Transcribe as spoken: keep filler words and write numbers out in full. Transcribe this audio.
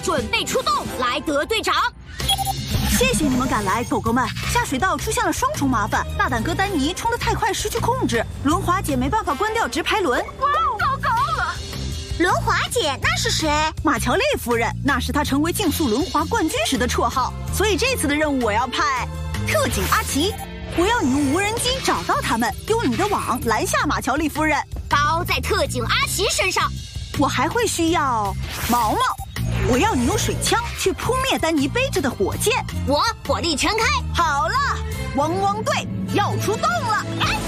准备出动，莱德队长。 谢谢你们赶来，狗狗们。下水道出现了双重麻烦，大胆哥丹尼冲得太快，失去控制，轮滑姐没办法关掉直排轮。 哇哦，糟糕了！ 轮滑姐那是谁？ 马乔丽夫人，那是她成为竞速轮滑冠军时的绰号。所以这次的任务我要派特警阿奇，我要你用无人机找到他们，用你的网拦下马乔丽夫人。 包在特警阿奇身上。 我还会需要毛毛，我要你用水枪去扑灭丹尼背着的火箭。 我火力全开。 好了，汪汪队要出动了。